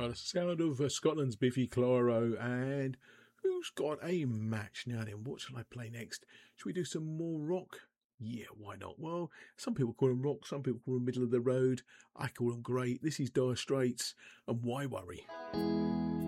the sound of Scotland's Biffy Clyro. And who's got a match now then? What shall I play next? Should we do some more rock? Yeah, why not? Well, some people call them rock, some people call them middle of the road. I call them great. This is Dire Straits, and why worry?